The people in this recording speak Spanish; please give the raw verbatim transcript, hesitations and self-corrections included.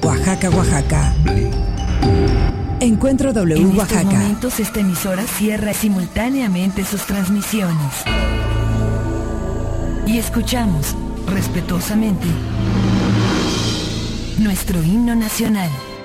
Oaxaca, Oaxaca. Encuentro W en Oaxaca. En estos momentos esta emisora cierra simultáneamente sus transmisiones. Y escuchamos, respetuosamente, nuestro himno nacional.